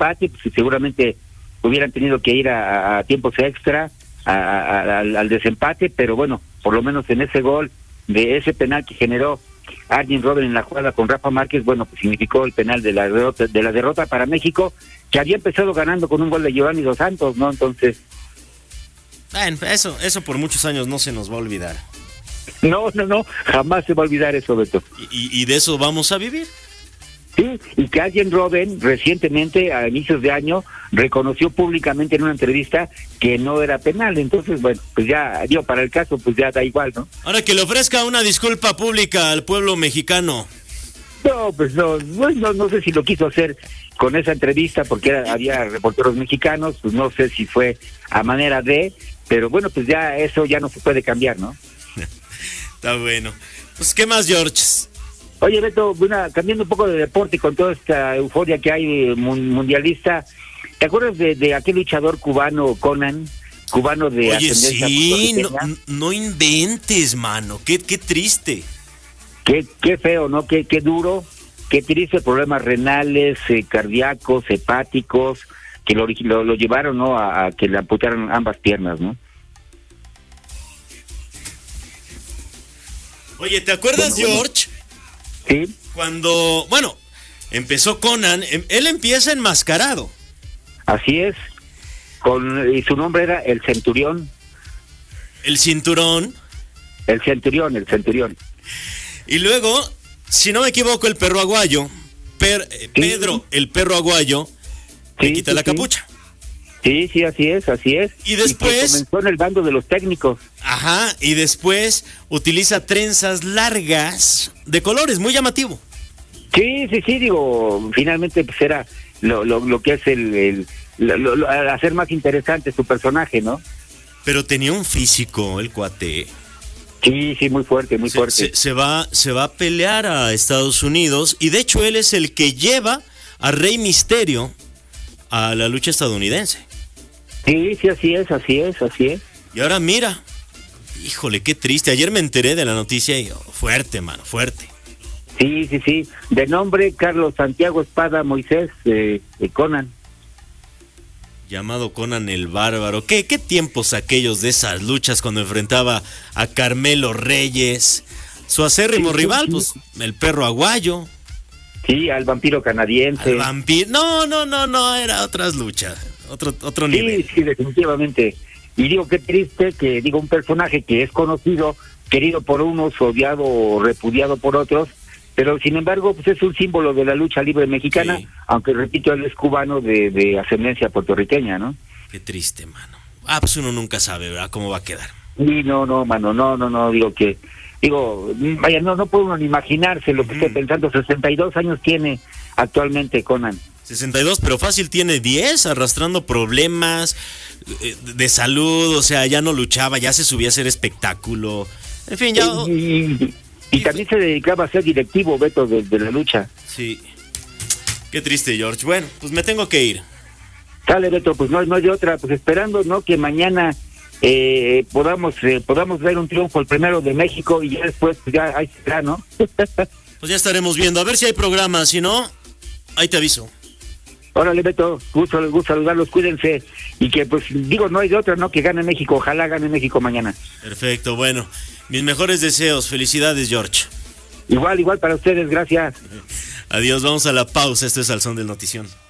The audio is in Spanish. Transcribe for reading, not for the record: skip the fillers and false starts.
empate, pues seguramente hubieran tenido que ir a tiempos extra, al desempate, pero bueno, por lo menos en ese gol, de ese penal que generó Arjen Robben en la jugada con Rafa Márquez, bueno, pues significó el penal de la derrota para México, que había empezado ganando con un gol de Giovanni Dos Santos, ¿no? Entonces... Bueno, eso por muchos años no se nos va a olvidar. No, jamás se va a olvidar eso, Beto. Y de eso vamos a vivir. Sí, y que Arjen Robben recientemente, a inicios de año, reconoció públicamente en una entrevista que no era penal. Entonces, bueno, pues ya, digo, para el caso, pues ya da igual, ¿no? Ahora que le ofrezca una disculpa pública al pueblo mexicano. No, pues no sé si lo quiso hacer con esa entrevista, porque había reporteros mexicanos, pues no sé si fue a manera de, pero bueno, pues ya eso ya no se puede cambiar, ¿no? Está bueno. Pues, ¿qué más, George? Oye, Beto, cambiando un poco de deporte y con toda esta euforia que hay mundialista, ¿te acuerdas de aquel luchador cubano, Conan? Cubano de Oye, ascendencia sí, puertorriqueña. no inventes, mano. Qué triste. Qué feo, ¿no? Qué duro, qué triste, problemas renales, cardíacos, hepáticos, que lo llevaron, ¿no? A que le amputaran ambas piernas, ¿no? Oye, ¿te acuerdas, George? Sí. Cuando, empezó Conan, él empieza enmascarado. Así es. Y su nombre era el Centurión. El cinturón. El Centurión. Y luego, si no me equivoco, el perro aguayo, Pedro, el perro aguayo, le quita la capucha. Sí, así es. Y después... comenzó en el bando de los técnicos. Ajá, y después utiliza trenzas largas de colores, muy llamativo. Sí, digo, finalmente pues era lo que es hacer más interesante su personaje, ¿no? Pero tenía un físico, el cuate. Sí, muy fuerte. Se va a pelear a Estados Unidos, y de hecho él es el que lleva a Rey Misterio a la lucha estadounidense. Sí, así es. Y ahora mira, híjole, qué triste. Ayer me enteré de la noticia y fuerte, mano, fuerte. Sí. De nombre Carlos Santiago Espada Moisés, Conan. Llamado Conan el Bárbaro. ¿Qué tiempos aquellos de esas luchas cuando enfrentaba a Carmelo Reyes? Su acérrimo rival, pues, el perro aguayo. Sí, al vampiro canadiense. No, era otras luchas. Otro nivel. Sí, definitivamente. Y digo, qué triste que, un personaje que es conocido, querido por unos, odiado o repudiado por otros, pero sin embargo, pues es un símbolo de la lucha libre mexicana, sí. Aunque repito, él es cubano de ascendencia puertorriqueña, ¿no? Qué triste, mano. Pues uno nunca sabe, ¿verdad?, cómo va a quedar. Sí, no, mano, no, vaya, no puede uno ni imaginarse lo que estoy pensando. 62 años tiene actualmente Conan. 62, pero fácil tiene 10, arrastrando problemas de salud, o sea, ya no luchaba, ya se subía a hacer espectáculo, en fin, ya... Y también se dedicaba a ser directivo, Beto, de la lucha. Sí, qué triste, George. Bueno, pues me tengo que ir. Sale, Beto, pues no hay de otra, pues esperando, ¿no?, que mañana podamos ver un triunfo, el primero de México, y ya después, pues ya ahí será, ¿no? Pues ya estaremos viendo, a ver si hay programa, si no, ahí te aviso. Órale, Beto, gusto saludarlos, cuídense, y que pues no hay de otra, ¿no?, que gane México, ojalá gane México mañana. Perfecto, bueno, mis mejores deseos, felicidades, George. Igual para ustedes, gracias. Adiós, vamos a la pausa, esto es Al Son del Notición.